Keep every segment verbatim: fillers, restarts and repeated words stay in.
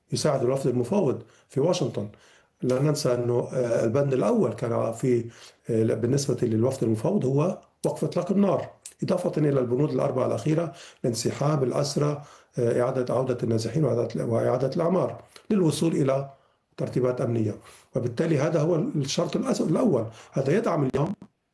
يساعد الوفد المفاوض في واشنطن. لا ننسى أنه البند الأول كان في بالنسبة للوفد المفاوض هو وقف إطلاق النار، إضافة إلى البنود الأربعة الأخيرة: الانسحاب، الأسرى، إعادة عودة النازحين وإعادة الأعمار للوصول إلى ترتيبات أمنية. وبالتالي هذا هو الشرط الأول. هذا يدعم اليوم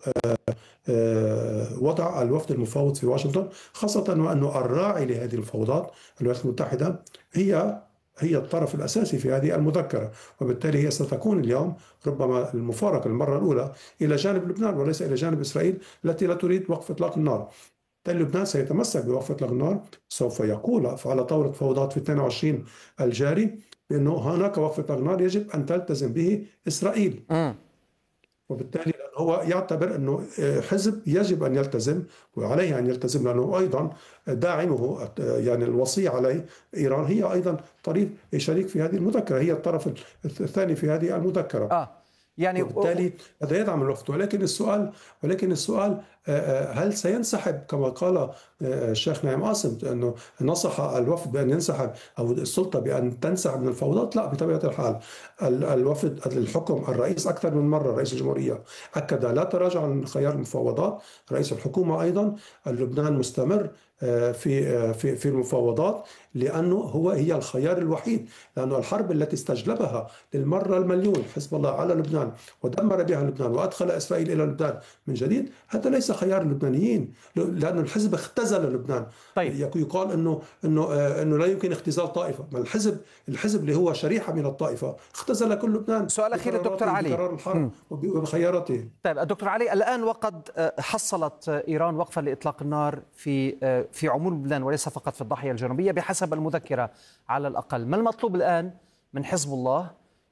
وضع الوفد المفاوض في واشنطن، خاصة وأنه الراعي لهذه المفاوضات الولايات المتحدة هي هي الطرف الأساسي في هذه المذكرة، وبالتالي هي ستكون اليوم ربما المفارقة المرة الأولى إلى جانب لبنان وليس إلى جانب إسرائيل التي لا تريد وقف إطلاق النار. لبنان سيتمسك بوقف إطلاق النار، سوف يقول على طاولة مفاوضات في اثنين وعشرين الجاري بأنه هناك وقف إطلاق نار يجب أن تلتزم به إسرائيل. م. وبالتالي هو يعتبر أنه حزب يجب أن يلتزم وعليه أن يلتزم، لأنه أيضا داعمه يعني الوصي عليه إيران هي أيضا طريق شريك في هذه المذكرة، هي الطرف الثاني في هذه المذكرة. آه. يعني وبالتالي هذا يدعم الوفد. ولكن السؤال ولكن السؤال هل سينسحب كما قال الشيخ نعيم قاسم أنه نصح الوفد بأن ينسحب أو السلطة بأن تنسحب من الفوضات؟ لا، بطبيعة الحال الوفد الحكم الرئيس أكثر من مرة، رئيس الجمهورية أكد لا تراجع عن خيار المفاوضات، رئيس الحكومة أيضا. لبنان مستمر في في في المفاوضات لأنه هو هي الخيار الوحيد، لأنه الحرب التي استجلبها للمرة المليون حزب الله على لبنان ودمر بها لبنان وأدخل إسرائيل إلى لبنان من جديد، هذا ليس خيار اللبنانيين، لأن الحزب اختزل لبنان. طيب. يقال إنه إنه إنه لا يمكن اختزال طائفة، ما الحزب الحزب اللي هو شريحة من الطائفة اختزل كل لبنان. سؤال أخير دكتور علي بقرار الحرب وبخياراته. طيب دكتور علي، الآن وقد حصلت إيران وقفا لإطلاق النار في في عموم لبنان وليس فقط في الضاحية الجنوبية بحسب المذكرة على الأقل، ما المطلوب الآن من حزب الله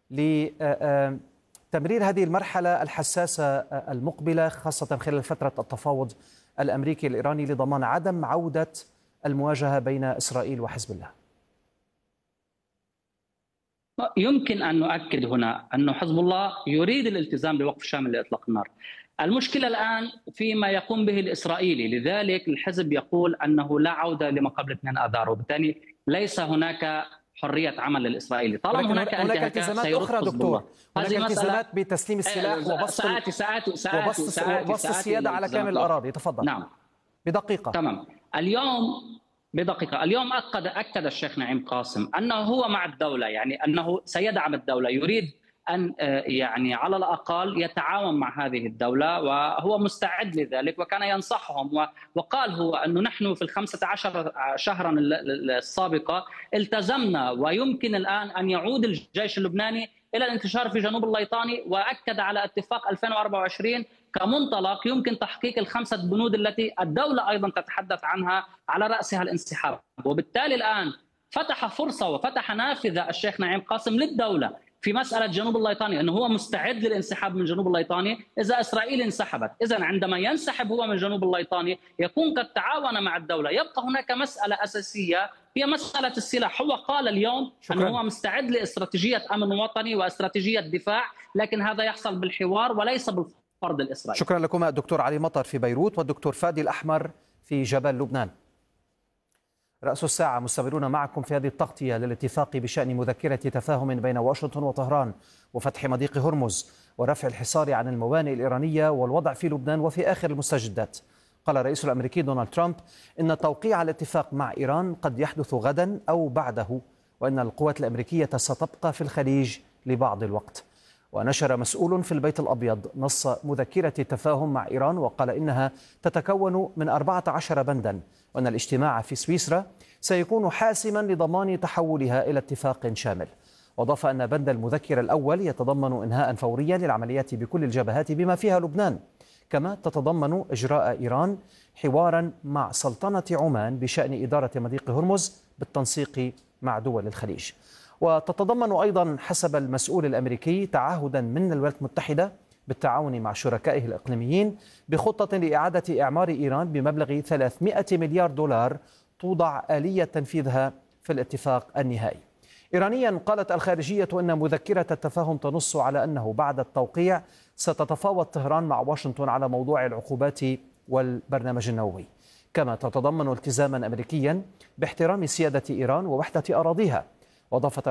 لتمرير هذه المرحلة الحساسة المقبلة خاصة خلال فترة التفاوض الأمريكي الإيراني لضمان عدم عودة المواجهة بين إسرائيل وحزب الله؟ يمكن أن نؤكد هنا أن حزب الله يريد الالتزام بوقف شامل لإطلاق النار. المشكلة الآن فيما يقوم به الإسرائيلي، لذلك الحزب يقول أنه لا عودة لما قبل اثنين آذار، وبالتالي ليس هناك حرية عمل للإسرائيلي. طالما هناك, هناك التزامات أخرى دكتور، هناك التزامات بتسليم السلاح وبسط ساعات ساعات ساعات وبسط, ساعات وبسط السيادة على كامل الأراضي. تفضل. نعم بدقيقة. تمام. اليوم بدقيقة اليوم أكد أكد الشيخ نعيم قاسم أنه هو مع الدولة، يعني أنه سيدعم الدولة، يريد أن يعني على الأقل يتعاون مع هذه الدولة وهو مستعد لذلك، وكان ينصحهم وقال هو أنه نحن في الخمسة عشر شهرا السابقة التزمنا ويمكن الآن أن يعود الجيش اللبناني إلى الانتشار في جنوب الليطاني، وأكد على اتفاق ألفين وأربعة وعشرين كمنطلق يمكن تحقيق الخمسة بنود التي الدولة أيضا تتحدث عنها على رأسها الانسحاب. وبالتالي الآن فتح فرصة وفتح نافذة الشيخ نعيم قاسم للدولة في مسألة جنوب الليطاني، أنه هو مستعد للانسحاب من جنوب الليطاني إذا إسرائيل انسحبت. إذن عندما ينسحب هو من جنوب الليطاني يكون قد تعاون مع الدولة. يبقى هناك مسألة أساسية هي مسألة السلاح. هو قال اليوم شكرا. أنه هو مستعد لاستراتيجية أمن وطني واستراتيجية دفاع، لكن هذا يحصل بالحوار وليس بالفرض الإسرائيلي. شكرا لكم الدكتور علي مطر في بيروت والدكتور فادي الأحمر في جبل لبنان. رأس الساعة مستمرون معكم في هذه التغطية للاتفاق بشأن مذكرة تفاهم بين واشنطن وطهران وفتح مضيق هرمز ورفع الحصار عن الموانئ الإيرانية والوضع في لبنان وفي آخر المستجدات. قال الرئيس الأمريكي دونالد ترامب إن توقيع الاتفاق مع إيران قد يحدث غدا أو بعده، وإن القوات الأمريكية ستبقى في الخليج لبعض الوقت. ونشر مسؤول في البيت الأبيض نص مذكرة التفاهم مع إيران وقال إنها تتكون من أربعة عشر بندا، وأن الاجتماع في سويسرا سيكون حاسما لضمان تحولها إلى اتفاق شامل. وأضاف أن بند المذكرة الأول يتضمن إنهاء فوريا للعمليات بكل الجبهات بما فيها لبنان، كما تتضمن إجراء إيران حوارا مع سلطنة عمان بشأن إدارة مضيق هرمز بالتنسيق مع دول الخليج. وتتضمن أيضا حسب المسؤول الأمريكي تعهدا من الولايات المتحدة بالتعاون مع شركائه الإقليميين بخطة لإعادة إعمار إيران بمبلغ ثلاثمائة مليار دولار توضع آلية تنفيذها في الاتفاق النهائي. إيرانيا قالت الخارجية أن مذكرة التفاهم تنص على أنه بعد التوقيع ستتفاوض طهران مع واشنطن على موضوع العقوبات والبرنامج النووي، كما تتضمن التزاما أمريكيا باحترام سيادة إيران ووحدة أراضيها. وأضافت